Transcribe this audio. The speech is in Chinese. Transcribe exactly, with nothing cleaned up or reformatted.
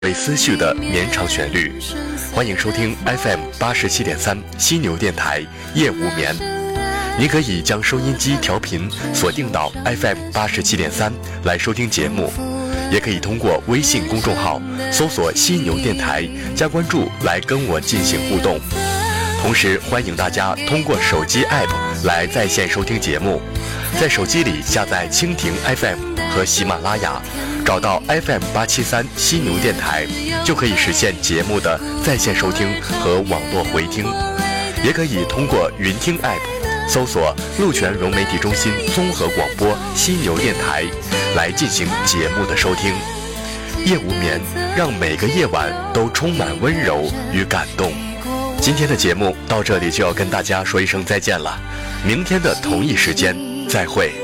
被思绪的绵长旋律。欢迎收听 F M 八十七点三犀牛电台夜无眠。您可以将收音机调频锁定到 F M 八十七点三来收听节目，也可以通过微信公众号搜索犀牛电台加关注来跟我进行互动。同时欢迎大家通过手机 App 来在线收听节目，在手机里下载蜻蜓 F M 和喜马拉雅，找到 F M 八七三犀牛电台，就可以实现节目的在线收听和网络回听。也可以通过云听 App 搜索鹿泉融媒体中心综合广播犀牛电台来进行节目的收听。夜无眠，让每个夜晚都充满温柔与感动。今天的节目到这里就要跟大家说一声再见了，明天的同一时间再会。